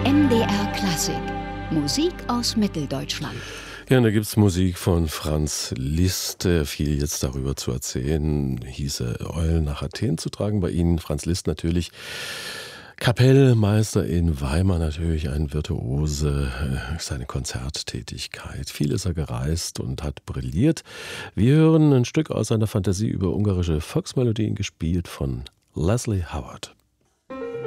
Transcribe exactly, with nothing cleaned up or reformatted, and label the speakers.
Speaker 1: M D R Klassik. Musik aus Mitteldeutschland.
Speaker 2: Ja, und da gibt es Musik von Franz Liszt. Viel jetzt darüber zu erzählen, hieße Eulen nach Athen zu tragen. Bei Ihnen Franz Liszt natürlich Kapellmeister in Weimar, natürlich ein Virtuose, seine Konzerttätigkeit. Viel ist er gereist und hat brilliert. Wir hören ein Stück aus seiner Fantasie über ungarische Volksmelodien, gespielt von Leslie Howard.